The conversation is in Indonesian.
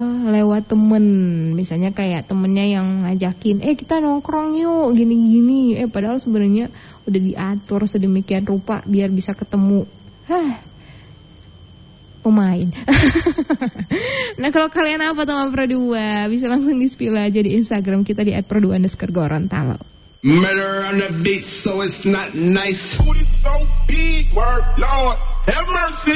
lewat temen, misalnya kayak temennya yang ngajakin, kita nongkrong yuk, gini-gini, padahal sebenarnya udah diatur sedemikian rupa biar bisa ketemu. Pemain. Nah, kalau kalian apa teman Pro 2, bisa langsung di-spill aja di Instagram kita di @pro2_gorontalo. Murder on the beat, so it's not nice. Booty so big, word, Lord, have mercy.